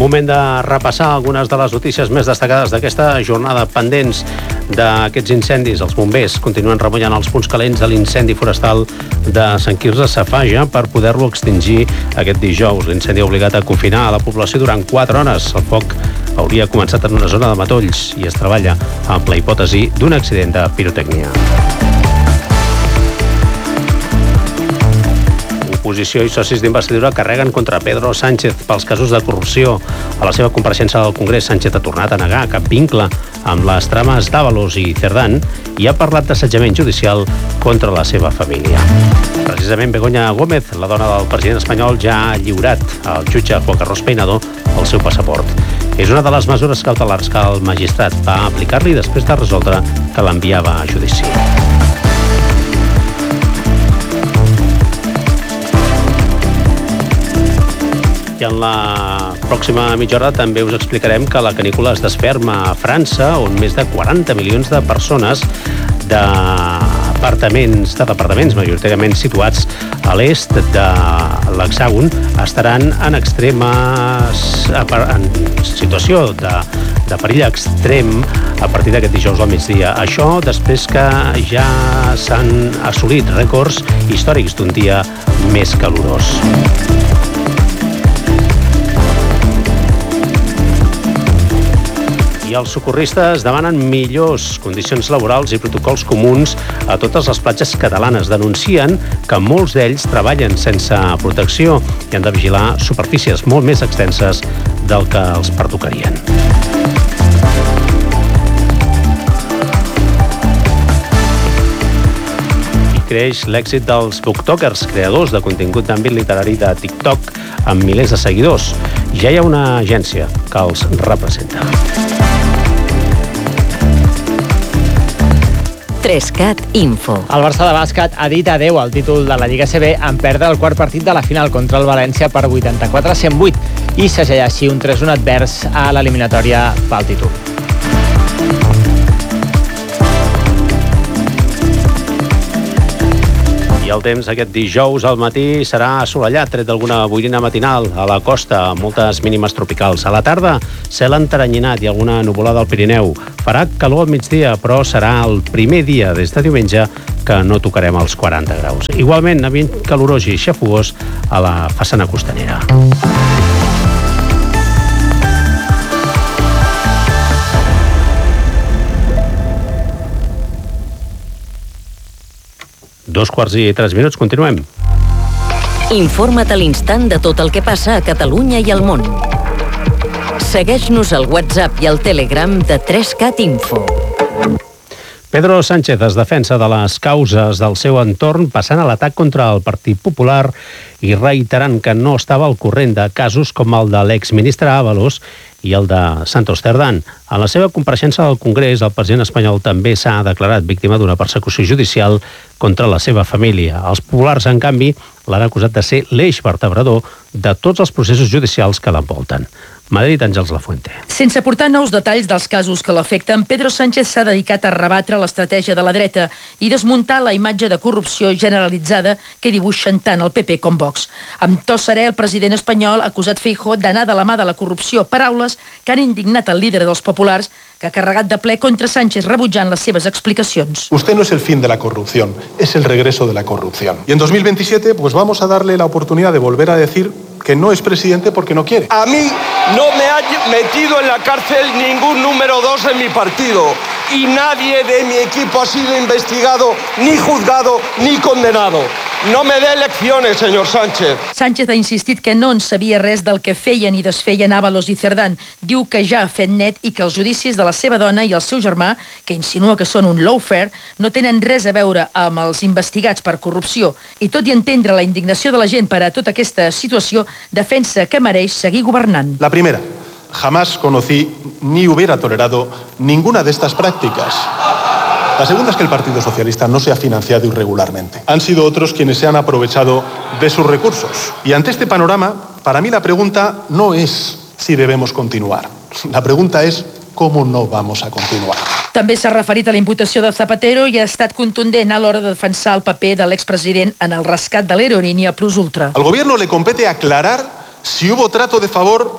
Moment de repassar algunes de les notícies més destacades d'aquesta jornada pendents d'aquests incendis. Els bombers continuen remullant els punts calents de l'incendi forestal de Sant Quirze Safaja per poder-lo extingir aquest dijous. L'incendi ha obligat a confinar a la població durant 4 hores. El foc hauria començat en una zona de matolls i es treballa amb la hipòtesi d'un accident de pirotècnia. Oposició i socis d'investidura carreguen contra Pedro Sánchez pels casos de corrupció. A la seva compareixença al Congrés, Sánchez ha tornat a negar cap vincle amb les trames d'Ábalos i Cerdán i ha parlat d'assetjament judicial contra la seva família. Precisament Begoña Gómez, la dona del president espanyol, ja ha lliurat al jutge Juan Carlos Peinado el seu passaport. És una de les mesures cautelars que el magistrat va aplicar-li després de resoldre que l'enviava a judici. I en la pròxima mitja hora també us explicarem que la canícula es desferma a França, on més de 40 milions de persones departaments majoritàriament situats a l'est de l'hexàgon estaran en situació de perill extrem a partir d'aquest dijous al migdia. Això després que ja s'han assolit rècords històrics d'un dia més calorós. I els socorristes demanen millors condicions laborals i protocols comuns a totes les platges catalanes. Denuncien que molts d'ells treballen sense protecció i han de vigilar superfícies molt més extenses del que els pertocarien. I creix l'èxit dels booktokers, creadors de contingut d'àmbit literari de TikTok amb milers de seguidors. Ja hi ha una agència que els representa. 3CAT Info. El Barça de bàsquet ha dit adeu al títol de la Lliga CB en perdre el quart partit de la final contra el València per 84-108 i segella així un 3-1 advers a l'eliminatòria pel títol. I el temps aquest dijous al matí serà assolellat, tret d'alguna boirina matinal a la costa, amb moltes mínimes tropicals. A la tarda, cel enteranyinat i alguna nuvolada al Pirineu. Farà calor al migdia, però serà el primer dia des de diumenge que no tocarem els 40 graus. Igualment, ambient calorós i xafogós a la façana costanera. Dos quarts i 3 minuts, continuem. Informa't a l'instant de tot el que passa a Catalunya i al món. Segueix-nos al WhatsApp i al Telegram de 3CAT Info. Pedro Sánchez es defensa de les causes del seu entorn passant a l'atac contra el Partit Popular i reiterant que no estava al corrent de casos com el de l'exministre Ábalos i el de Santos Cerdán. En la seva compareixença al Congrés, el president espanyol també s'ha declarat víctima d'una persecució judicial contra la seva família. Els populars, en canvi, l'han acusat de ser l'eix vertebrador de tots els processos judicials que l'envolten. Madrid, Àngels Lafuente. Sense aportar nous detalls dels casos que l'afecten, Pedro Sánchez s'ha dedicat a rebatre l'estratègia de la dreta i desmuntar la imatge de corrupció generalitzada que dibuixen tant el PP com Vox. Amb to serè, el president espanyol ha acusat Feijóo d'anar de la mà de la corrupció, paraules que han indignat el líder dels populars, que ha carregat de ple contra Sánchez rebutjant les seves explicacions. Usted no es el fin de la corrupción, es el regreso de la corrupción. Y en 2027, pues vamos a darle la oportunidad de volver a decir que no es presidente porque no quiere. A mí no me ha metido en la cárcel ningún número 2 en mi partido y nadie de mi equipo ha sido investigado, ni juzgado, ni condenado. No me dé lecciones, señor Sánchez. Sánchez ha insistit que no en sabia res del que feien i desfeien Ábalos i Cerdán. Diu que ja ha fet net i que els judicis de la seva dona i el seu germà, que insinua que són un lawfare, no tenen res a veure amb els investigats per corrupció. I tot i entendre la indignació de la gent per a tota aquesta situació, defensa que mereix seguir governant. La primera, jamás conocí ni hubiera tolerado ninguna de estas prácticas. La segunda es que el Partido Socialista no se ha financiado irregularmente. Han sido otros quienes se han aprovechado de sus recursos. Y ante este panorama, para mí la pregunta no es si debemos continuar. La pregunta es cómo no vamos a continuar. També s'ha referit a la imputació de Zapatero i ha estat contundent a l'hora de defensar el paper de l'expresident en el rescat de l'aerolínia Plus Ultra. Al gobierno le compete aclarar si hubo trato de favor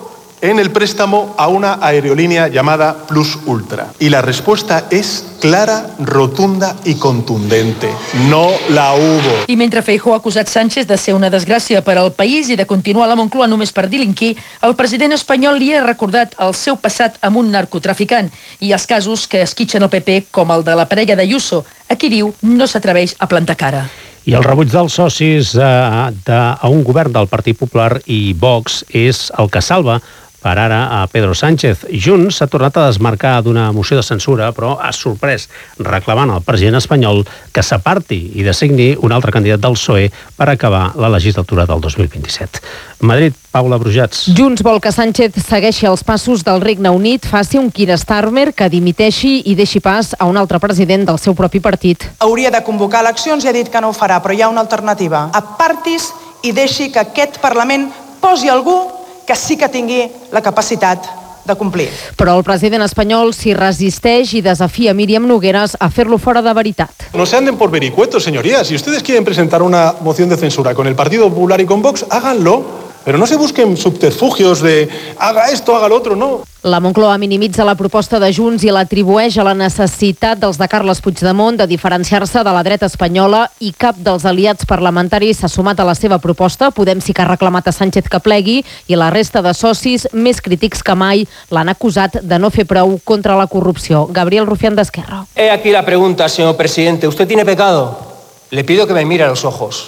en el préstamo a una aerolínea llamada Plus Ultra. Y la respuesta es clara, rotunda y contundente. No la hubo. I mentre Feijóo ha acusat Sánchez de ser una desgràcia per al país i de continuar a la Moncloa només per delinquir, el president espanyol li ha recordat el seu passat amb un narcotraficant i els casos que esquitxen el PP, com el de la parella d'Ayuso, a qui diu no s'atreveix a plantar cara. I el rebuig dels socis a un govern del Partit Popular i Vox és el que salva per ara a Pedro Sánchez. Junts s'ha tornat a desmarcar d'una moció de censura, però ha sorprès reclamant al president espanyol que s'aparti i designi un altre candidat del PSOE per acabar la legislatura del 2027. Madrid, Paula Brujats. Junts vol que Sánchez segueixi els passos del Regne Unit, faci un Keir Starmer que dimiteixi i deixi pas a un altre president del seu propi partit. Hauria de convocar eleccions i ha dit que no ho farà, però hi ha una alternativa. Apartis i deixi que aquest Parlament posi algú que sí que tingui la capacitat de complir. Però el president espanyol s'hi resisteix i desafia Míriam Nogueras a fer-lo fora de veritat. No se anden por vericuetos, señorías. Si ustedes quieren presentar una moción de censura con el Partido Popular y con Vox, háganlo. Pero no se busquen subterfugios de haga esto, haga lo otro, no. La Moncloa minimitza la proposta de Junts i l'atribueix a la necessitat dels de Carles Puigdemont de diferenciar-se de la dreta espanyola i cap dels aliats parlamentaris s'ha sumat a la seva proposta. Podem sí que ha reclamat a Sánchez que plegui i la resta de socis, més crítics que mai, l'han acusat de no fer prou contra la corrupció. Gabriel Rufián d'Esquerra. He aquí la pregunta, señor presidente. ¿Usted tiene pecado? Le pido que me mire a los ojos.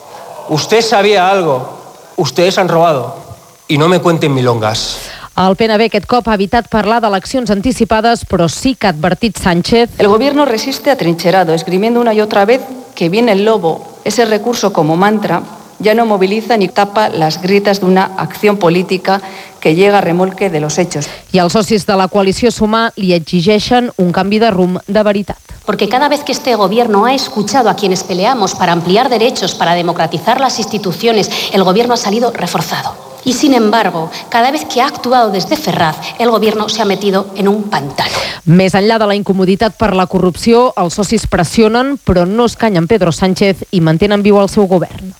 ¿Usted sabía algo? Ustedes han robado y no me cuenten milongas. El PNB aquest cop ha evitat parlar d'eleccions anticipades, però sí que ha advertit Sánchez. El gobierno resiste atrincherado, esgrimiendo una y otra vez que viene el lobo. Ese recurso como mantra ya no moviliza ni tapa las grietas de una acción política que llega a remolque de los hechos. I els socis de la coalició Sumar li exigeixen un canvi de rumb de veritat. Porque cada vez que este gobierno ha escuchado a quienes peleamos para ampliar derechos, para democratizar las instituciones, el gobierno ha salido reforzado. Y sin embargo, cada vez que ha actuado desde Ferraz, el gobierno se ha metido en un pantano. Més enllà de la incomoditat per la corrupció, els socis pressionen, però no escanyen Pedro Sánchez i mantenen viu el seu govern.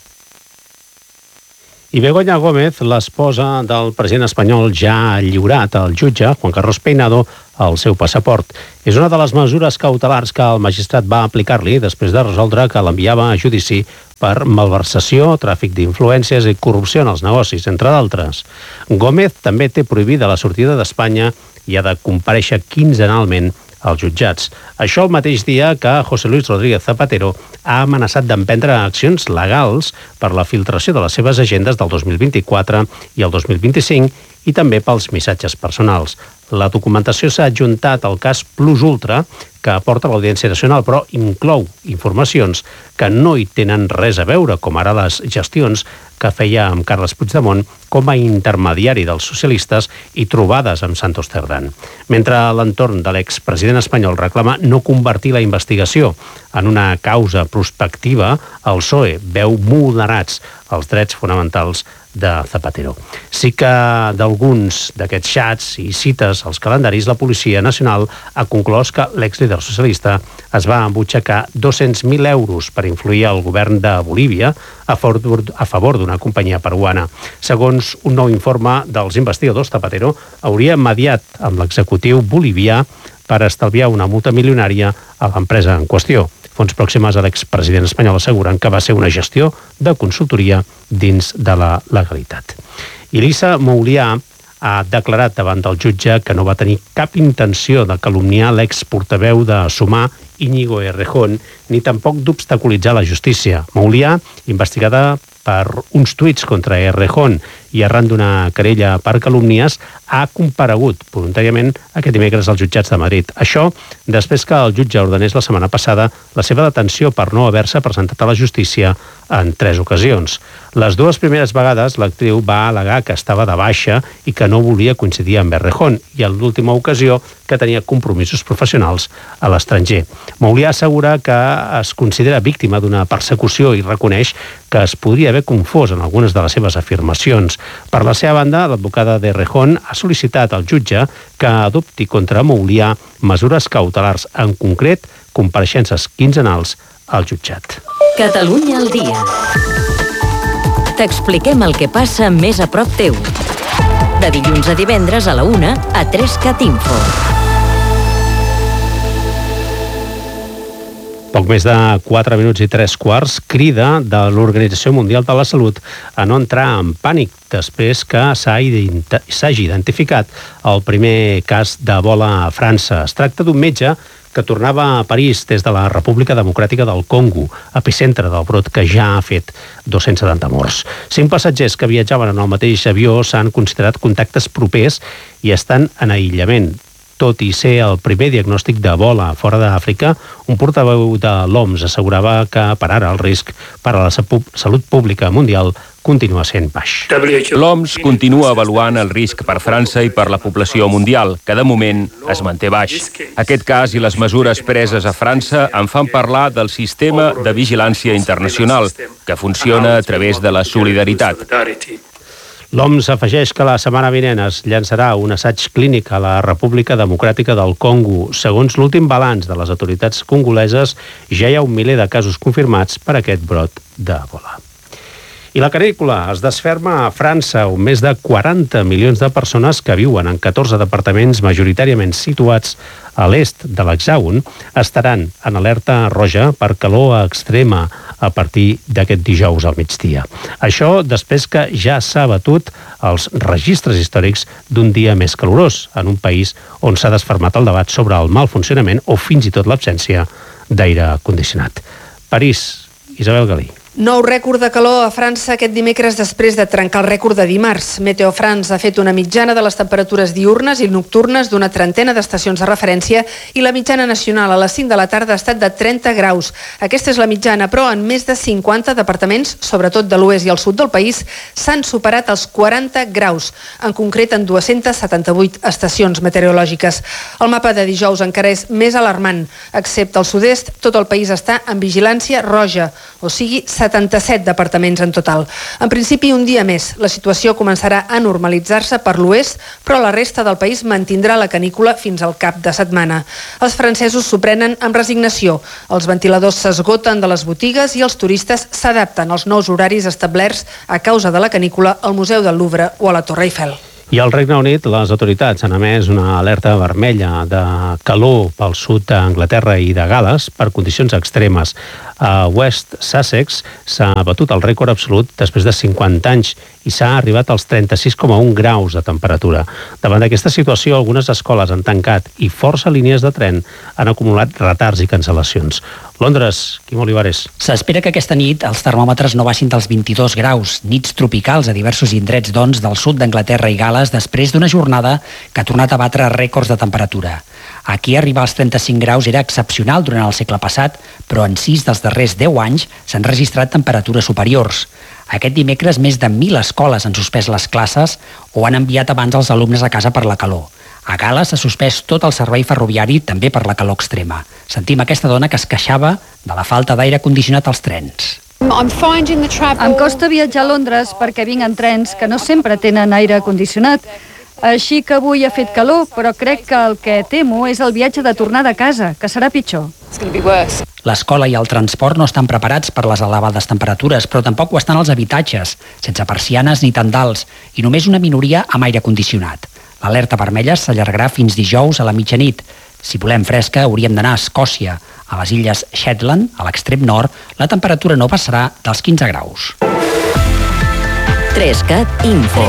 I Begoña Gómez, l'esposa del president espanyol, ja ha lliurat al jutge, Juan Carlos Peinado, el seu passaport. És una de les mesures cautelars que el magistrat va aplicar-li després de resoldre que l'enviava a judici per malversació, tràfic d'influències i corrupció en els negocis, entre d'altres. Gómez també té prohibida la sortida d'Espanya i ha de comparèixer quinzenalment als jutjats. Això el mateix dia que José Luis Rodríguez Zapatero ha amenaçat d'emprendre accions legals per la filtració de les seves agendes del 2024 i el 2025 i també pels missatges personals. La documentació s'ha adjuntat al cas Plus Ultra, que aporta a l'Audiència Nacional, però inclou informacions que no hi tenen res a veure, com ara les gestions que feia amb Carles Puigdemont com a intermediari dels socialistes i trobades amb Santos Cerdán. Mentre l'entorn de l'expresident espanyol reclama no convertir la investigació en una causa prospectiva, el PSOE veu vulnerats els drets fonamentals de Zapatero. Sí que d'alguns d'aquests xats i cites als calendaris, la Policia Nacional ha conclòs que l'exlíder socialista es va embutxacar 200.000 euros per influir al govern de Bolívia a favor d'una companyia peruana. Segons un nou informe dels investigadors, Zapatero hauria mediat amb l'executiu bolivià per estalviar una multa milionària a l'empresa en qüestió. Fonts pròximes a l'expresident espanyol asseguren que va ser una gestió de consultoria dins de la legalitat. Elisa Moulià ha declarat davant del jutge que no va tenir cap intenció de calumniar l'exportaveu de Sumar, Íñigo Errejón, ni tampoc d'obstaculitzar la justícia. Moulià, investigada per uns tuits contra Errejón i arran d'una querella per calúmnies, ha comparegut voluntàriament aquest dimecres als jutjats de Madrid. Això després que el jutge ordenés la setmana passada la seva detenció per no haver-se presentat a la justícia en 3 ocasions. Les 2 primeres vegades l'actriu va al·legar que estava de baixa i que no volia coincidir amb Errejón, i en l'última ocasió que tenia compromisos professionals a l'estranger. Moulià assegura que es considera víctima d'una persecució i reconeix que es podria haver confós en algunes de les seves afirmacions. Per la seva banda, l'advocada d'Errejón ha sol·licitat al jutge que adopti contra Moulià mesures cautelars, en concret compareixences quinzenals al jutjat. Catalunya al dia. T'expliquem el que passa més a prop teu. De dilluns a divendres a la 1 a 3CAT Info. Poc més de 4 minuts i 3 quarts, crida de l'Organització Mundial de la Salut a no entrar en pànic després que s'hagi identificat el primer cas d'Ebola a França. Es tracta d'un metge que tornava a París des de la República Democràtica del Congo, epicentre del brot que ja ha fet 270 morts. 5 passatgers que viatjaven en el mateix avió s'han considerat contactes propers i estan en aïllament. Tot i ser el primer diagnòstic d'Ebola fora d'Àfrica, un portaveu de l'OMS assegurava que per ara el risc per a la salut pública mundial continua sent baix. L'OMS continua avaluant el risc per França i per la població mundial, que de moment es manté baix. Aquest cas i les mesures preses a França en fan parlar del sistema de vigilància internacional, que funciona a través de la solidaritat. L'OMS afegeix que la setmana vinent es llançarà un assaig clínic a la República Democràtica del Congo. Segons l'últim balanç de les autoritats congoleses, ja hi ha 1 miler de casos confirmats per aquest brot d'Ebola. I la canícula es desferma a França, on més de 40 milions de persones que viuen en 14 departaments majoritàriament situats a l'est de l'Hexàgon estaran en alerta roja per calor extrema a partir d'aquest dijous al migdia. Això després que ja s'ha batut els registres històrics d'un dia més calorós en un país on s'ha desfermat el debat sobre el mal funcionament o fins i tot l'absència d'aire condicionat. París, Isabel Galí. Nou rècord de calor a França aquest dimecres després de trencar el rècord de dimarts. Meteo France ha fet una mitjana de les temperatures diurnes i nocturnes d'una trentena d'estacions de referència i la mitjana nacional a les 5 de la tarda ha estat de 30 graus. Aquesta és la mitjana, però en més de 50 departaments, sobretot de l'oest i el sud del país, s'han superat els 40 graus, en concret en 278 estacions meteorològiques. El mapa de dijous encara és més alarmant. Excepte el sud-est, tot el país està en vigilància roja, o sigui, 77 departaments en total. En principi, un dia més. La situació començarà a normalitzar-se per l'oest, però la resta del país mantindrà la canícula fins al cap de setmana. Els francesos s'ho prenen amb resignació. Els ventiladors s'esgoten de les botigues i els turistes s'adapten als nous horaris establerts a causa de la canícula al Museu del Louvre o a la Torre Eiffel. I al Regne Unit, les autoritats han emès una alerta vermella de calor pel sud d'Anglaterra i de Gal·les per condicions extremes. A West Sussex s'ha batut el rècord absolut després de 50 anys i s'ha arribat als 36,1 graus de temperatura. Davant d'aquesta situació, algunes escoles han tancat i força línies de tren han acumulat retards i cancel·lacions. Londres, Quim Olivares. S'espera que aquesta nit els termòmetres no baixin dels 22 graus, nits tropicals a diversos indrets, doncs, del sud d'Anglaterra i Gal·les després d'una jornada que ha tornat a batre rècords de temperatura. Aquí arribar als 35 graus era excepcional durant el segle passat, però en 6 dels darrers 10 anys s'han registrat temperatures superiors. Aquest dimecres més de 1.000 escoles han suspès les classes o han enviat abans els alumnes a casa per la calor. A Gal·les s'ha suspès tot el servei ferroviari també per la calor extrema. Sentim aquesta dona que es queixava de la falta d'aire condicionat als trens. Em costa viatjar a Londres perquè vinc en trens que no sempre tenen aire condicionat. Així que avui ha fet calor, però crec que el que temo és el viatge de tornada a casa, que serà pitjor. L'escola i el transport no estan preparats per les elevades temperatures, però tampoc ho estan els habitatges, sense persianes ni tendals, i només una minoria amb aire condicionat. L'alerta vermella s'allargarà fins dijous a la mitjanit. Si volem fresca, hauríem d'anar a Escòcia. A les illes Shetland, a l'extrem nord, la temperatura no passarà dels 15 graus. 3CAT Info.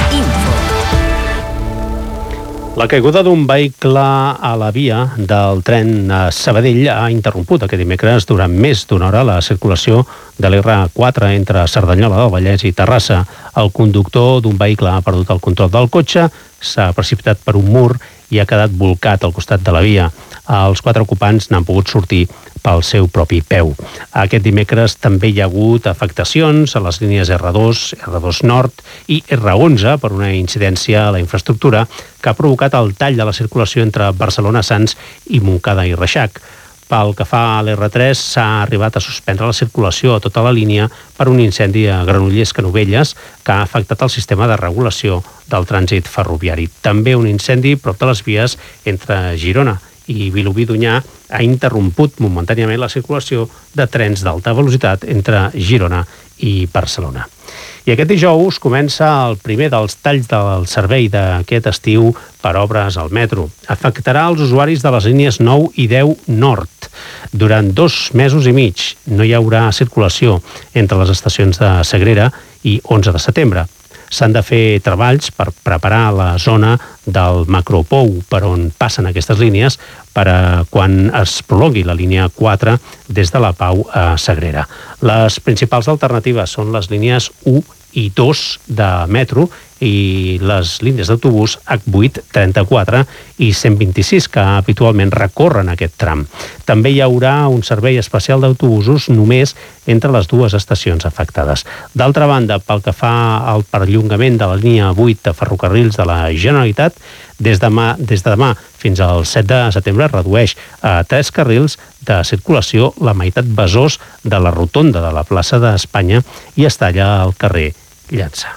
La caiguda d'un vehicle a la via del tren a Sabadell ha interromput aquest dimecres durant més d'una hora la circulació de l'R4 entre Cerdanyola del Vallès i Terrassa. El conductor d'un vehicle ha perdut el control del cotxe, s'ha precipitat per un mur i ha quedat bolcat al costat de la via. Els 4 ocupants n'han pogut sortir pel seu propi peu. Aquest dimecres també hi ha hagut afectacions a les línies R2, R2 Nord i R11 per una incidència a la infraestructura que ha provocat el tall de la circulació entre Barcelona-Sants i Montcada i Reixac. Pel que fa a l'R3, s'ha arribat a suspendre la circulació a tota la línia per un incendi a Granollers-Canovelles que ha afectat el sistema de regulació del trànsit ferroviari. També un incendi prop de les vies entre Girona i Vilobí d'Onyar ha interromput momentàniament la circulació de trens d'alta velocitat entre Girona i Barcelona. I aquest dijous comença el primer dels talls del servei d'aquest estiu per obres al metro. Afectarà els usuaris de les línies 9 i 10 Nord. Durant 2 mesos i mig no hi haurà circulació entre les estacions de Sagrera i 11 de setembre. S'han de fer treballs per preparar la zona del Macropou per on passen aquestes línies per a quan es prolongui la línia 4 des de la Pau a Sagrera. Les principals alternatives són les línies 1 i 2 de metro i les línies d'autobús H8, 34 i 126 que habitualment recorren aquest tram. També hi haurà un servei especial d'autobusos només entre les dues estacions afectades. D'altra banda, pel que fa al perllongament de la línia 8 de ferrocarrils de la Generalitat, des de demà fins al 7 de setembre redueix a 3 carrils de circulació la meitat Besòs de la rotonda de la plaça d'Espanya i es talla al carrer Llança.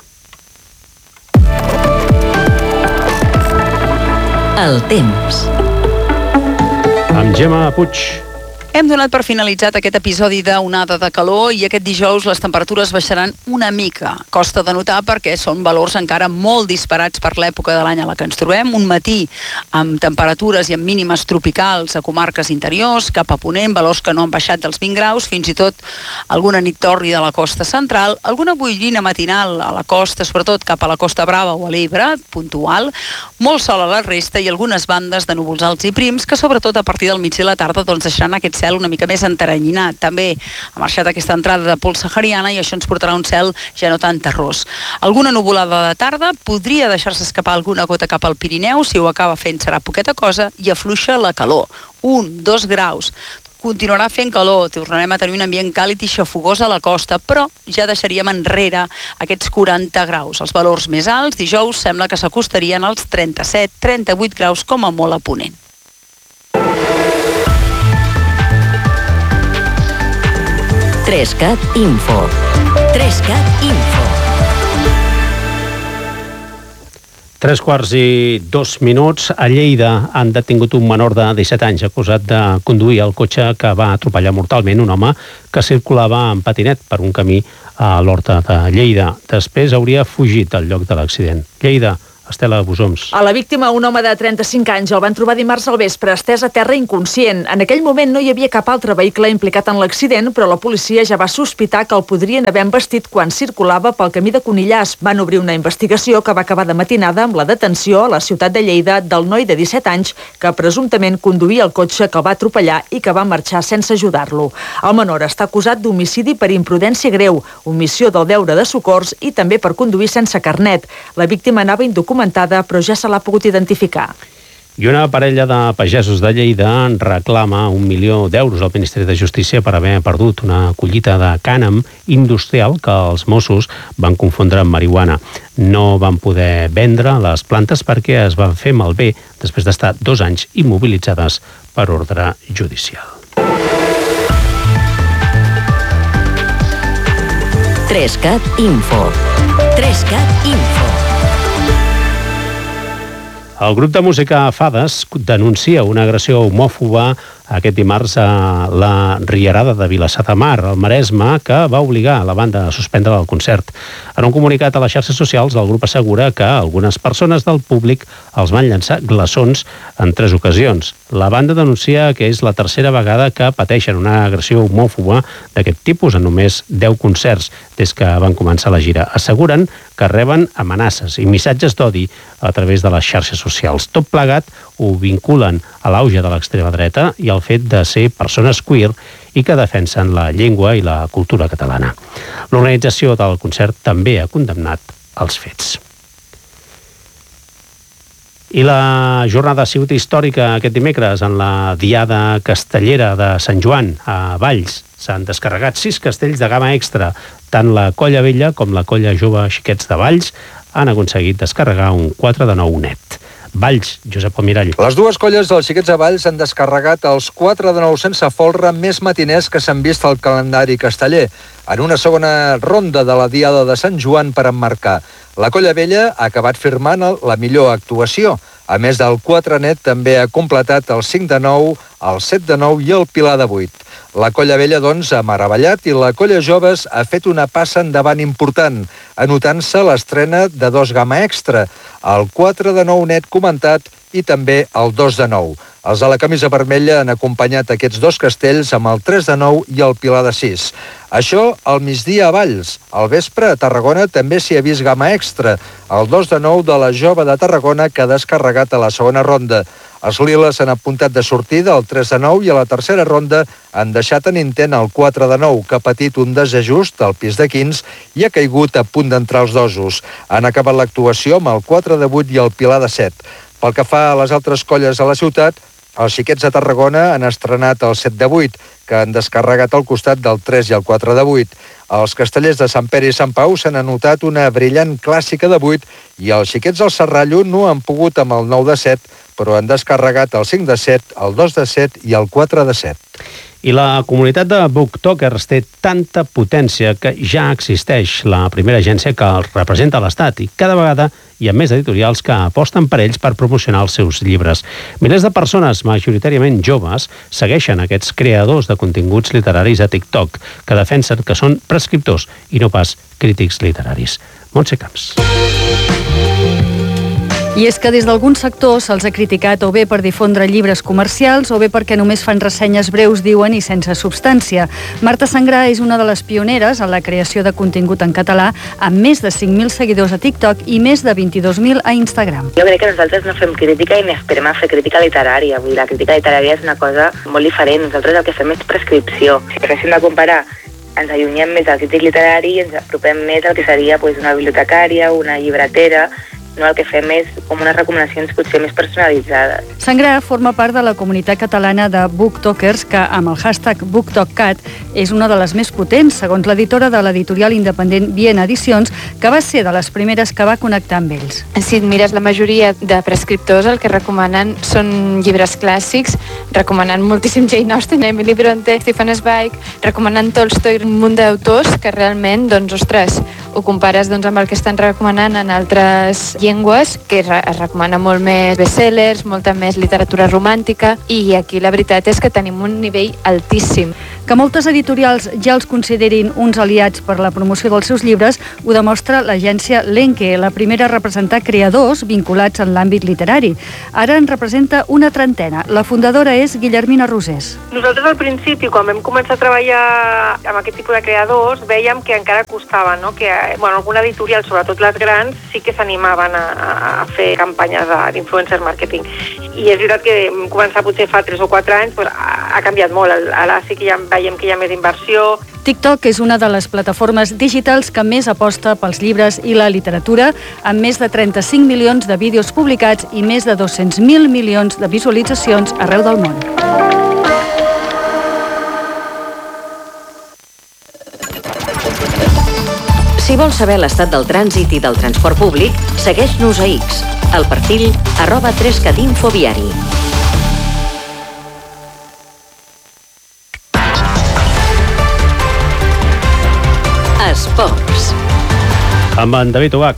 El temps. Amb Gemma Puig. Hem donat per finalitzat aquest episodi d'onada de calor i aquest dijous les temperatures baixaran una mica. Costa de notar perquè són valors encara molt disparats per l'època de l'any a la que ens trobem. Un matí amb temperatures i amb mínimes tropicals a comarques interiors, cap a ponent, valors que no han baixat dels 20 graus, fins i tot alguna nit tòrrida a la costa central, alguna boirina matinal a la costa, sobretot cap a la Costa Brava o a l'Ebre, puntual, molt sol a la resta i algunes bandes de núvols alts i prims que sobretot a partir del migdia i la tarda deixaran aquest cel una mica més enteranyinat. També ha marxat aquesta entrada de pols sahariana i això ens portarà un cel ja no tan terrós. Alguna nuvolada de tarda, podria deixar-se escapar alguna gota cap al Pirineu, si ho acaba fent serà poqueta cosa, i afluixa la calor. 1-2 graus. Continuarà fent calor, tornarem a tenir un ambient càlid i xafogós a la costa, però ja deixaríem enrere aquests 40 graus. Els valors més alts, dijous, sembla que s'acostarien als 37-38 graus com a molt a ponent. Trescat Info. Trescat Info. 3:02. A Lleida han detingut un menor de 17 anys acusat de conduir el cotxe que va atropellar mortalment un home que circulava en patinet per un camí a l'Horta de Lleida. Després hauria fugit al lloc de l'accident. Lleida, Estela Bosoms. A la víctima, un home de 35 anys, el van trobar dimarts al vespre, estès a terra inconscient. En aquell moment no hi havia cap altre vehicle implicat en l'accident, però la policia ja va sospitar que el podrien haver embestit quan circulava pel camí de Conillàs. Van obrir una investigació que va acabar de matinada amb la detenció a la ciutat de Lleida del noi de 17 anys que presumptament conduïa el cotxe que el va atropellar i que va marxar sense ajudar-lo. El menor està acusat d'homicidi per imprudència greu, omissió del deure de socors i també per conduir sense carnet. La víctima anava indocumentada, però ja se l'ha pogut identificar. I una parella de pagesos de Lleida reclama 1 milió d'euros al Ministeri de Justícia per haver perdut una collita de cànem industrial que els Mossos van confondre amb marihuana. No van poder vendre les plantes perquè es van fer malbé després d'estar 2 anys immobilitzades per ordre judicial. Trescat Info. Trescat Info. El grup de música Fades denuncia una agressió homòfoba aquest dimarts a la Rierada de Vilassar de Mar, al Maresme, que va obligar la banda a suspendre el concert. En un comunicat a les xarxes socials, el grup assegura que algunes persones del públic els van llançar glaçons en 3 ocasions. La banda denuncia que és la tercera vegada que pateixen una agressió homòfoba d'aquest tipus en només 10 concerts des que van començar la gira. Asseguren que reben amenaces i missatges d'odi a través de les xarxes socials. Tot plegat ho vinculen a l'auge de l'extrema dreta i al fet de ser persones queer i que defensen la llengua i la cultura catalana. L'organització del concert també ha condemnat els fets. I la jornada ha sigut històrica aquest dimecres en la Diada Castellera de Sant Joan a Valls. S'han descarregat 6 castells de gamma extra. Tant la Colla Vella com la Colla Jove Xiquets de Valls han aconseguit descarregar un 4 de 9 net. Valls, Josep Almirall. Les dues colles dels Xiquets de Valls han descarregat els 4 de 9 sense folre més matiners que s'han vist al calendari casteller, en una segona ronda de la Diada de Sant Joan per emmarcar. La Colla Vella ha acabat firmant la millor actuació. A més del 4 net, també ha completat el 5 de 9, el 7 de 9 i el pilar de 8. La colla vella, doncs, ha meravellat i la colla joves ha fet una passa endavant important, anotant-se l'estrena de 2 gamma extra, el 4 de 9 net comentat i també el 2 de 9. Els de la camisa vermella han acompanyat aquests 2 castells amb el 3 de 9 i el pilar de 6. Això al migdia a Valls. Al vespre a Tarragona també s'hi ha vist gamma extra, el 2 de 9 de la jove de Tarragona que ha descarregat a la segona ronda. Els liles han apuntat de sortida el 3 de 9 i a la tercera ronda han deixat en intent el 4 de 9, que ha patit un desajust al pis de 15 i ha caigut a punt d'entrar als dosos. Han acabat l'actuació amb el 4 de 8 i el pilar de 7. Pel que fa a les altres colles a la ciutat, els xiquets de Tarragona han estrenat el 7 de 8, que han descarregat al costat del 3 i el 4 de 8. Els castellers de Sant Pere i Sant Pau s'han anotat una brillant clàssica de 8 i els xiquets del Serrallo no han pogut amb el 9 de 7, però han descarregat el 5 de 7, el 2 de 7 i el 4 de 7. I la comunitat de booktokers té tanta potència que ja existeix la primera agència que els representa a l'Estat i cada vegada hi ha més editorials que aposten per ells per promocionar els seus llibres. Milers de persones, majoritàriament joves, segueixen aquests creadors de continguts literaris a TikTok, que defensen que són prescriptors i no pas crítics literaris. Montse Camps. I és que des d'alguns sectors se'ls ha criticat o bé per difondre llibres comercials o bé perquè només fan ressenyes breus, diuen, i sense substància. Marta Sangrà és una de les pioneres en la creació de contingut en català, amb més de 5.000 seguidors a TikTok i més de 22.000 a Instagram. Jo crec que nosaltres no fem crítica i ni esperem a fer crítica literària. Vull dir, la crítica literària és una cosa molt diferent. Nosaltres el que fem és prescripció. Si haguéssim de comparar, ens allunyem més del crític literari i ens apropem més al que seria una bibliotecària, una llibretera. No, el que fem és com unes recomanacions potser més personalitzades. Sangrà forma part de la comunitat catalana de booktokers que, amb el hashtag BookTokCat, és una de les més potents, segons l'editora de l'editorial independent Viena Edicions, que va ser de les primeres que va connectar amb ells. Si et mires, la majoria de prescriptors el que recomanen són llibres clàssics, recomanant moltíssim Jane Austen, Emily Bronte, Stephen Zweig, recomanant Tolstoi, un munt d'autors que realment, ostres, ho compares amb el que estan recomanant en altres llengües, que es recomana molt més bestsellers, molta més literatura romàntica, i aquí la veritat és que tenim un nivell altíssim. Que moltes editorials ja els considerin uns aliats per la promoció dels seus llibres ho demostra l'agència Lenke, la primera a representar creadors vinculats en l'àmbit literari. Ara en representa una trentena. La fundadora és Guillermina Rosés. Nosaltres al principi, quan vam començar a treballar amb aquest tipus de creadors, vèiem que encara costava, no? Que alguna editorial, sobretot les grans, sí que s'animaven a fer campanyes d'influencer marketing. I és veritat que vam començar potser fa 3 o 4 anys, ha canviat molt. Ara sí que ja veiem que hi ha més inversió. TikTok és una de les plataformes digitals que més aposta pels llibres i la literatura, amb més de 35 milions de vídeos publicats i més de 200.000 milions de visualitzacions arreu del món. Si vols saber l'estat del trànsit i del transport públic, segueix-nos a X, al perfil @3catinfoviari. Esports. Amb en David Ubach.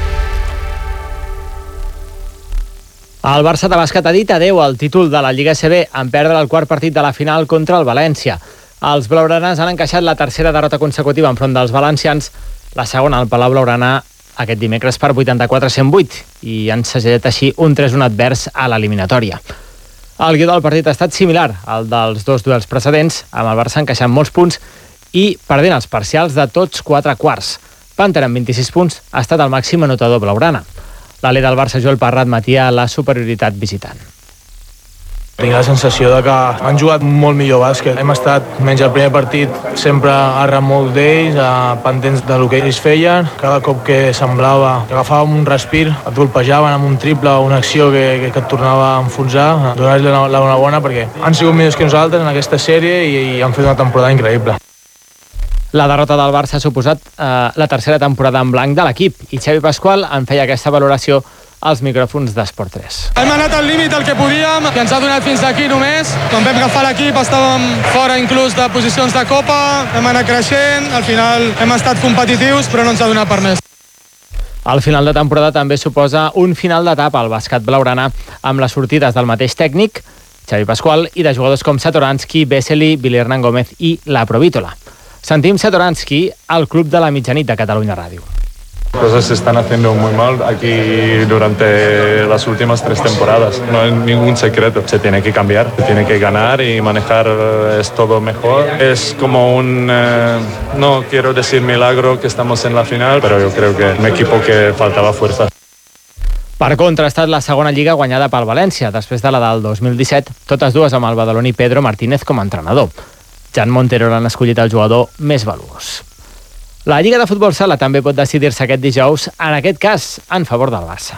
El Barça de bàsquet ha dit adeu al títol de la Lliga CB en perdre el quart partit de la final contra el València. Els blaugranes han encaixat la tercera derrota consecutiva enfront dels valencians, la segona al Palau Blaugrana aquest dimecres per 84-108 i han segellat així un 3-1 advers a l'eliminatòria. El guió del partit ha estat similar al dels dos duels precedents, amb el Barça encaixant molts punts i perdent els parcials de tots 4 quarts. Panther, amb 26 punts, ha estat el màxim anotador blaugrana. L'alè del Barça, Joel Parra, admetia la superioritat visitant. Tinc la sensació de que han jugat molt millor bàsquet. Hem estat, menys el primer partit, sempre a remolc d'ells, pendents del que ells feien. Cada cop que semblava que agafàvem un respir, et golpejaven amb un triple o una acció que et tornava a enfonsar. Donar-los l'enhorabona perquè han sigut millors que nosaltres en aquesta sèrie i han fet una temporada increïble. La derrota del Barça ha suposat la tercera temporada en blanc de l'equip i Xavi Pasqual en feia aquesta valoració als micròfons d'Esport 3. Hem anat al límit del que podíem, que ens ha donat fins aquí només. Quan vam agafar l'equip estàvem fora inclús de posicions de Copa, hem anat creixent, al final hem estat competitius però no ens ha donat per més. El final de temporada també suposa un final d'etapa al bàsquet blaugrana amb les sortides del mateix tècnic, Xavi Pascual, i de jugadors com Satoransky, Vesely, Billy Hernán Gómez i La Provítola. Sentim Satoransky al Club de la Mitjanit de Catalunya Ràdio. Cosas se están haciendo muy mal aquí durante las últimas 3 temporadas. No hay ningún secreto. Se tiene que cambiar, se tiene que ganar y manejar es todo mejor. Es como un, no quiero decir milagro que estamos en la final, pero yo creo que un equipo que faltaba fuerza. Per contra, ha estat la segona lliga guanyada pel València, després de la del 2017, totes dues amb el badaloní Pedro Martínez com a entrenador. Jan Montero l'han escollit el jugador més valuós. La Lliga de Futbol Sala també pot decidir-se aquest dijous, en aquest cas, en favor del Barça.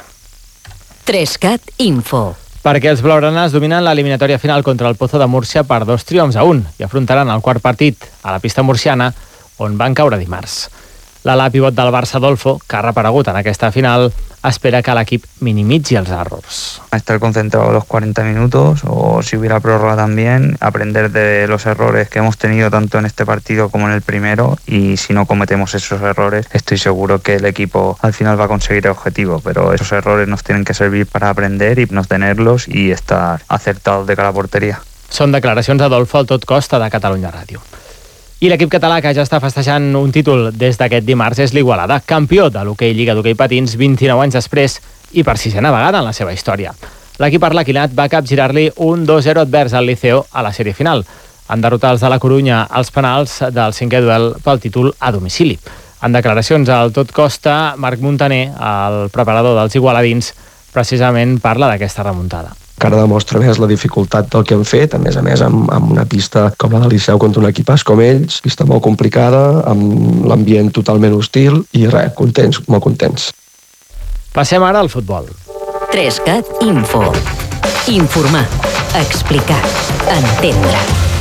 3CAT Info. Perquè els blaugranes dominen l'eliminatòria final contra el Pozo de Múrcia per 2-1 i afrontaran el quart partit a la pista murciana, on van caure dimarts. L'ala pivot del Barça, Adolfo, que ha reaparegut en aquesta final, espera que l'equip minimitzi els errors. Estar concentrado los 40 minutos o si hubiera prórroga también, aprender de los errores que hemos tenido tanto en este partido como en el primero, y si no cometemos esos errores estoy seguro que el equipo al final va a conseguir el objetivo, pero esos errores nos tienen que servir para aprender y no tenerlos y estar acertados de cara a portería. Són declaracions d'Adolfo al Tot Costa de Catalunya Ràdio. I l'equip català que ja està festejant un títol des d'aquest dimarts és l'Igualada, campió de l'hoquei Lliga d'Hoquei Patins 29 anys després i per 6ena vegada en la seva història. L'equip arlequinat va capgirar-li un 2-0 advers al Liceo a la sèrie final. Han derrotat els de la Corunya als penals del 5è duel pel títol a domicili. En declaracions al Tot Costa, Marc Montaner, el preparador dels igualadins, precisament parla d'aquesta remuntada. Encara demostra més la dificultat del que hem fet, a més amb una pista com la del Liceu contra un equipàs com ells, pista molt complicada, amb l'ambient totalment hostil, i res, contents, molt contents. Passem ara al futbol. 3CAT Info. Informar, explicar, entendre.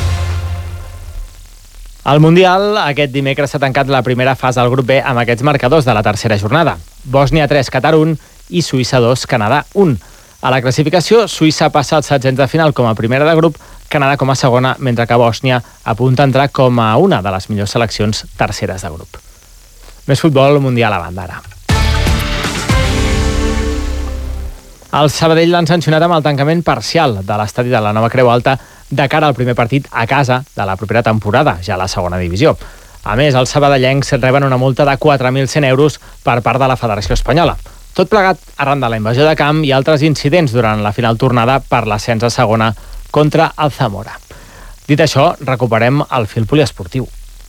Al Mundial, aquest dimecres s'ha tancat la primera fase del grup B amb aquests marcadors de la tercera jornada. Bòsnia 3, Qatar 1 i Suïssa 2, Canadà 1. A la classificació, Suïssa passa als setzents de final com a primera de grup, Canadà com a segona, mentre que Bòsnia apunta a entrar com a una de les millors seleccions terceres de grup. Més futbol mundial a banda ara. El Sabadell l'han sancionat amb el tancament parcial de l'estadi de la Nova Creu Alta de cara al primer partit a casa de la propera temporada, ja a la segona divisió. A més, els sabadellencs reben una multa de 4.100 euros per part de la Federació Espanyola. Tot plegat arran de la invasió de camp i altres incidents durant la final tornada per l'ascens a segona contra el Zamora. Dit això, recuperem el fil poliesportiu.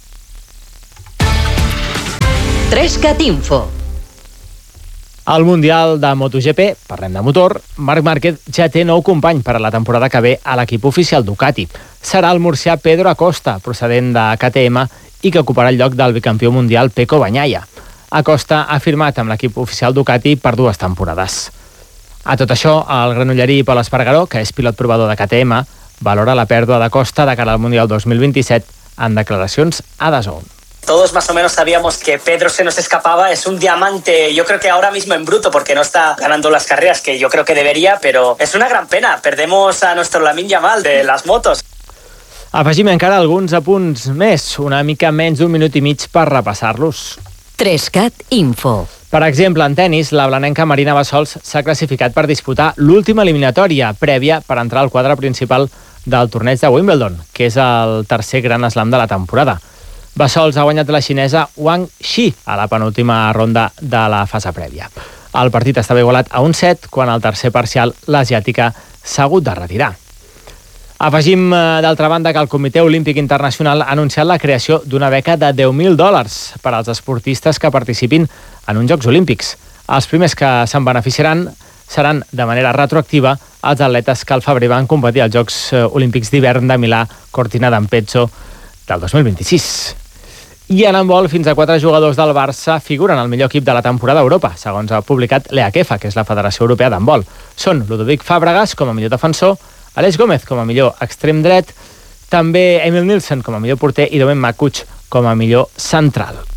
3CAT Info. Al Mundial de MotoGP, parlem de motor, Marc Márquez ja té nou company per a la temporada que ve a l'equip oficial Ducati. Serà el murcià Pedro Acosta, procedent de KTM, i que ocuparà el lloc del bicampió mundial Pecco Bagnaia. Acosta ha firmat amb l'equip oficial Ducati per 2 temporades. A tot això, el granollerí Pol Espargaró, que és pilot provador de KTM, valora la pèrdua d'Acosta de cara al Mundial 2027 en declaracions a DAZN. Todos más o menos sabíamos que Pedro se nos escapaba, es un diamante, yo creo que ahora mismo en bruto, porque no está ganando las carreras que yo creo que debería, pero es una gran pena, perdemos a nuestro Lamine Yamal de las motos. Afegim encara alguns apunts més, una mica menys d'un minut i mig per repassar-los. 3CAT Info. Per exemple, en tennis, la blanenca Marina Bassols s'ha classificat per disputar l'última eliminatòria prèvia per entrar al quadre principal del torneig de Wimbledon, que és el tercer gran slam de la temporada. Bassols ha guanyat la xinesa Wang Xi a la penúltima ronda de la fase prèvia. El partit estava igualat a un set, quan al tercer parcial l'asiàtica s'ha hagut de retirar. Afegim, d'altra banda, que el Comitè Olímpic Internacional ha anunciat la creació d'una beca de $10.000 per als esportistes que participin en uns Jocs Olímpics. Els primers que se'n beneficiaran seran de manera retroactiva els atletes que al febrer van competir als Jocs Olímpics d'hivern de Milà Cortina d'Ampezzo del 2026. I en handbol, fins a 4 jugadors del Barça figuren al millor equip de la temporada a Europa, segons ha publicat l'EACEFA, que és la Federació Europea d'Handbol. Són Ludovic Fàbregas com a millor defensor, Aleix Gómez com a millor extrem dret, també Emil Nielsen com a millor porter i Domen Makuch com a millor central.